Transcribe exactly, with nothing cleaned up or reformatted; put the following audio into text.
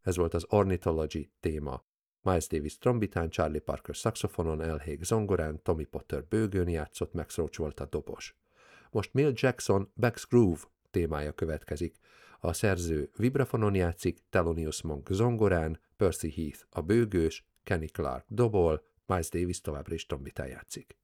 Ez volt az Ornithology téma. Miles Davis trombitán, Charlie Parker szaxofonon, Al Haig zongorán, Tommy Potter bőgőn játszott, Max Roach volt a dobos. Most Milt Jackson Beck's Groove témája következik. A szerző vibrafonon játszik, Thelonious Monk zongorán, Percy Heath a bőgős, Kenny Clark dobol, Miles Davis továbbra is trombitán játszik.